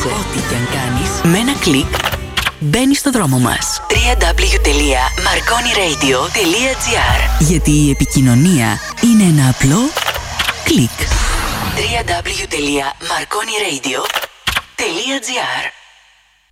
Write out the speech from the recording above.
Ό,τι και αν κάνεις, με ένα κλικ μπαίνεις στο δρόμο μας. www.marconiradio.gr. Γιατί η επικοινωνία είναι ένα απλό κλικ. www.marconiradio.gr.